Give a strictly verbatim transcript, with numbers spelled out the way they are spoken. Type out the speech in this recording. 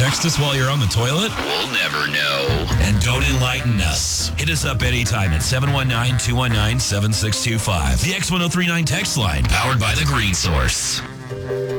Text us while you're on the toilet? We'll never know. And don't enlighten us. Hit us up anytime at seven one nine, two one nine, seven six two five. The X ten thirty-nine text line, powered by The Green Source.